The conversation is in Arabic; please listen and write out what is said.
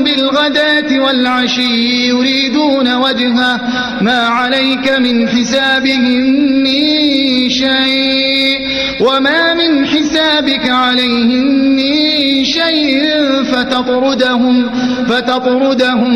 بالغداة والعشي يريدون وجهه ما عليك من حسابهم من شيء وما من حسابك عليهم من شيء فتطردهم